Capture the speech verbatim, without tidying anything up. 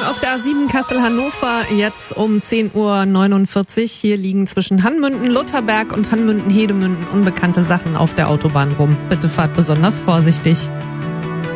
auf der A sieben Kassel-Hannover, jetzt um zehn Uhr neunundvierzig. Hier liegen zwischen Hanmünden-Lutherberg und Hanmünden-Hedemünden unbekannte Sachen auf der Autobahn rum. Bitte fahrt besonders vorsichtig.